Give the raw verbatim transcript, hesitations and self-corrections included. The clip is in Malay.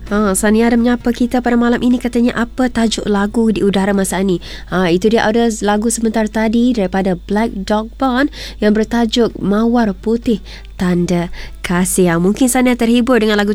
Ha, Sania ada menyapa kita pada malam ini, katanya apa tajuk lagu di udara masa ini. Ha, itu dia ada lagu sebentar tadi daripada Black Dog Band yang bertajuk Mawar Putih Tanda Kasih. Mungkin Sania terhibur dengan lagu